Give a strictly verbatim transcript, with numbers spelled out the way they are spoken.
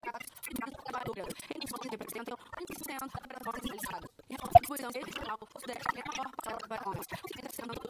sindicatos e das trabalhadoras. Eles representam vinte por cento da população realizada. E a contribuição territorial considera a maior parcela para homens, setenta por cento